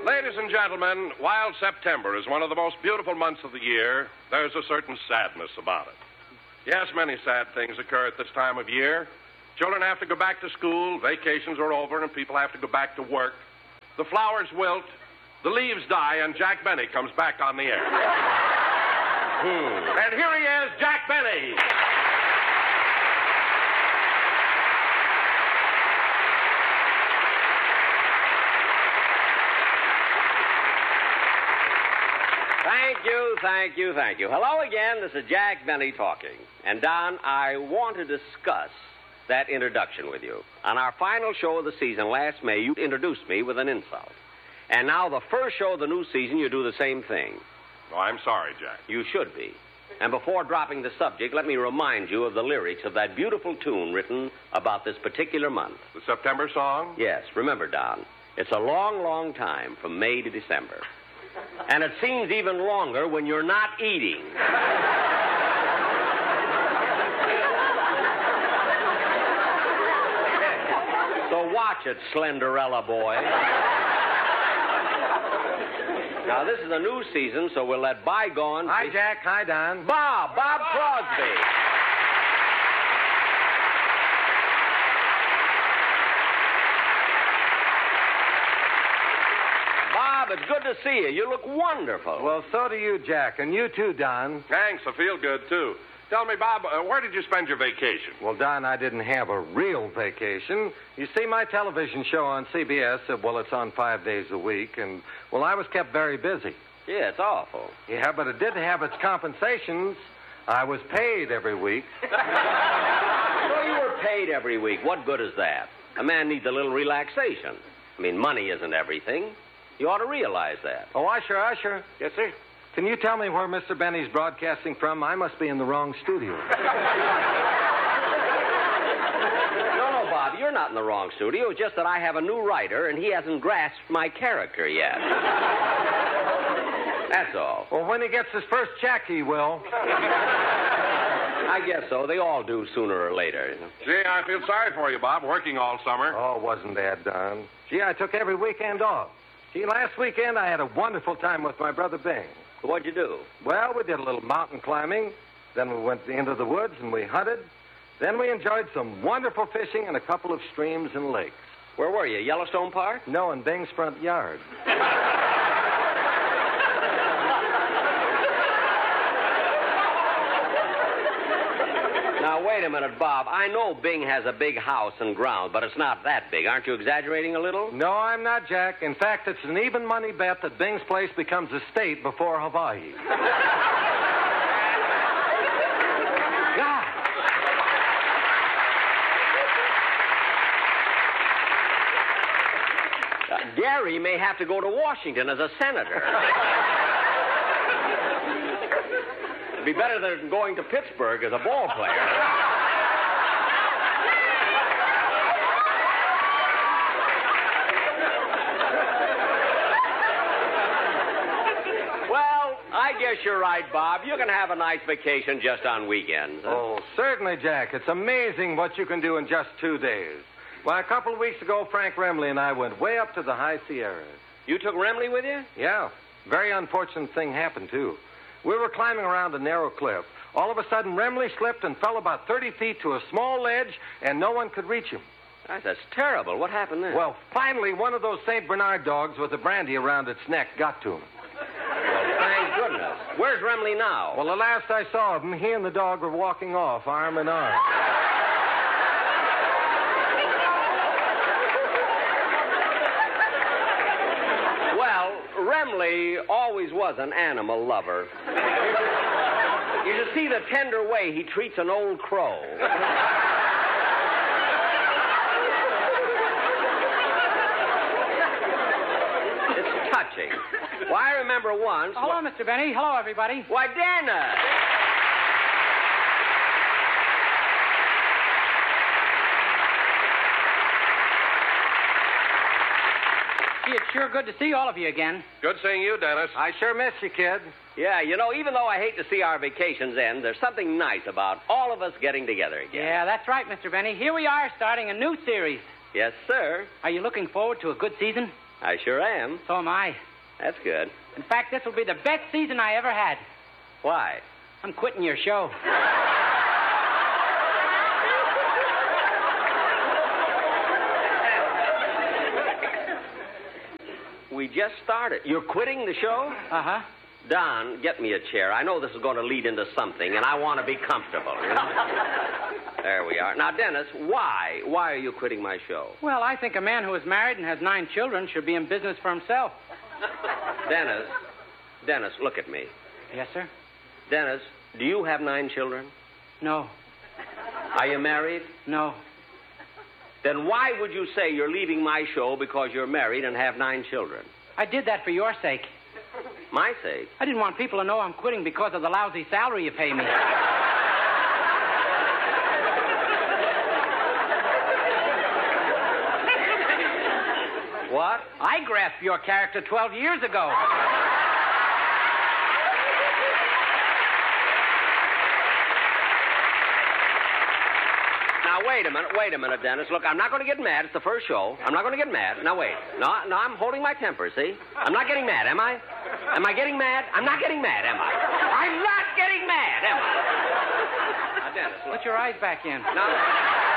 Ladies and gentlemen, while September is one of the most beautiful months of the year, there's a certain sadness about it. Yes, many sad things occur at this time of year. Children have to go back to school, vacations are over, and people have to go back to work. The flowers wilt, the leaves die, and Jack Benny comes back on the air. And here he is, Jack Benny. Thank you. Hello again. This is Jack Benny talking. And, Don, I want to discuss that introduction with you. On our final show of the season last May, you introduced me with an insult. And now the first show of the new season, you do the same thing. Oh, I'm sorry, Jack. You should be. And before dropping the subject, let me remind you of the lyrics of that beautiful tune written about this particular month. The September song? Yes. Remember, Don, it's a long, long time from May to December. And it seems even longer when you're not eating. So watch it, Slenderella boy. Now, this is a new season, so we'll let bygones... Hi, Jack. Hi, Don. Bob Crosby. Bob, it's good to see you. You look wonderful. Well, so do you, Jack, and you too, Don. Thanks. I feel good, too. Tell me, Bob, where did you spend your vacation? Well, Don, I didn't have a real vacation. You see, my television show on CBS, it's on 5 days a week, and, I was kept very busy. Yeah, it's awful. Yeah, but it did have its compensations. I was paid every week. So you were paid every week. What good is that? A man needs a little relaxation. I mean, money isn't everything. You ought to realize that. Oh, Usher. Yes, sir? Can you tell me where Mr. Benny's broadcasting from? I must be in the wrong studio. No, Bob, you're not in the wrong studio. It's just that I have a new writer, and he hasn't grasped my character yet. That's all. Well, when he gets his first check, he will. I guess so. They all do sooner or later. Gee, I feel sorry for you, Bob, working all summer. Oh, wasn't that, Don? Gee, I took every weekend off. Gee, last weekend I had a wonderful time with my brother Bing. What'd you do? Well, we did a little mountain climbing. Then we went into the woods and we hunted. Then we enjoyed some wonderful fishing in a couple of streams and lakes. Where were you, Yellowstone Park? No, in Bing's front yard. Now, wait a minute, Bob. I know Bing has a big house and ground, but it's not that big. Aren't you exaggerating a little? No, I'm not, Jack. In fact, it's an even money bet that Bing's place becomes a state before Hawaii. Gary may have to go to Washington as a senator. It'd be better than going to Pittsburgh as a ball player. Well, I guess you're right, Bob. You can have a nice vacation just on weekends. Oh, certainly, Jack. It's amazing what you can do in just 2 days. Why, a couple of weeks ago, Frank Remley and I went way up to the high Sierras. You took Remley with you? Yeah. Very unfortunate thing happened, too. We were climbing around a narrow cliff. All of a sudden, Remley slipped and fell about 30 feet to a small ledge, and no one could reach him. That's terrible. What happened then? Well, finally, one of those St. Bernard dogs with a brandy around its neck got to him. Well, thank goodness. Where's Remley now? Well, the last I saw of him, he and the dog were walking off, arm in arm. Remley always was an animal lover. You should see the tender way he treats an old crow. It's touching. Why, I remember once... Hello, Mr. Benny. Hello, everybody. Why, Dana! Gee, it's sure good to see all of you again. Good seeing you, Dennis. I sure miss you, kid. Yeah, even though I hate to see our vacations end, there's something nice about all of us getting together again. Yeah, that's right, Mr. Benny. Here we are starting a new series. Yes, sir. Are you looking forward to a good season? I sure am. So am I. That's good. In fact, this will be the best season I ever had. Why? I'm quitting your show. We just started. You're quitting the show? Uh-huh. Don, get me a chair. I know this is going to lead into something, and I want to be comfortable, you know? There we are. Now, Dennis, why? Why are you quitting my show? Well, I think a man who is married and has 9 children should be in business for himself. Dennis, look at me. Yes, sir? Dennis, do you have 9 children? No. Are you married? No. Then why would you say you're leaving my show because you're married and have 9 children? I did that for your sake. My sake? I didn't want people to know I'm quitting because of the lousy salary you pay me. What? I grasped your character 12 years ago. Now, wait a minute, Dennis. Look, I'm not going to get mad. It's the first show. I'm not going to get mad. Now, wait. No, I'm holding my temper, see? I'm not getting mad, am I? Am I getting mad? I'm not getting mad, am I? I'm not getting mad, am I? Now, Dennis, look. Put your eyes back in. Now,